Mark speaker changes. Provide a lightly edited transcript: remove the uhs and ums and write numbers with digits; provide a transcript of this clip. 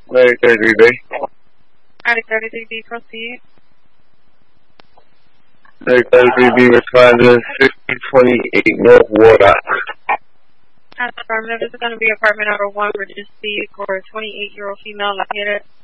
Speaker 1: Very 33B.
Speaker 2: Attic 33B, proceed.
Speaker 1: Very 33B responding 1528 North Wardock.
Speaker 2: Affirmative. This is going to be apartment number 1 for just C for a 28-year-old female located